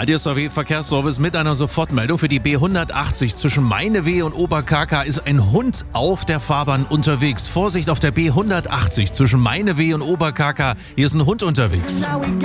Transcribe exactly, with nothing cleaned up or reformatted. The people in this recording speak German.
A D S V W-Verkehrsservice mit einer Sofortmeldung für die B hundertachtzig. Zwischen Mainewehe und Oberkerka ist ein Hund auf der Fahrbahn unterwegs. Vorsicht auf der B hundertachtzig zwischen Mainewehe und Oberkerka. Hier ist ein Hund unterwegs.